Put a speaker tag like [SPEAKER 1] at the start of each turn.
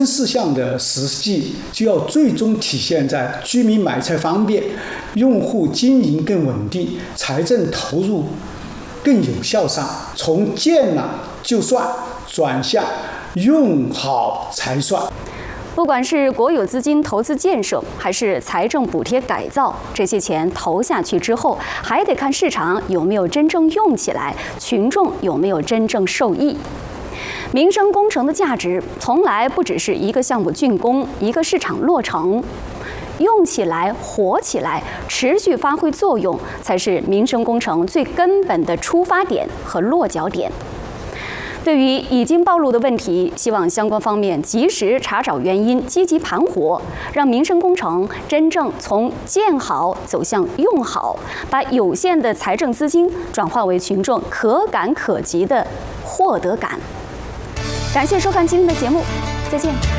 [SPEAKER 1] 事项的实际就要最终体现在居民买菜方便、用户经营更稳定、财政投入更有效上，从建了就算转向用好才算。
[SPEAKER 2] 不管是国有资金投资建设，还是财政补贴改造，这些钱投下去之后，还得看市场有没有真正用起来，群众有没有真正受益。民生工程的价值从来不只是一个项目竣工、一个市场落成，用起来、活起来、持续发挥作用，才是民生工程最根本的出发点和落脚点。对于已经暴露的问题，希望相关方面及时查找原因，积极盘活，让民生工程真正从建好走向用好，把有限的财政资金转化为群众可感可及的获得感。感谢收看今天的节目，再见。